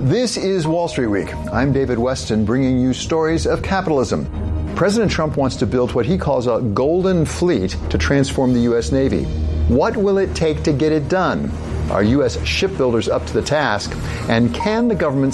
This is Wall Street Week. I'm David Weston, bringing you stories of capitalism. President Trump wants to build what he calls a golden fleet to transform the U.S. Navy. What will it take to get it done? Are U.S. shipbuilders up to the task? And can the government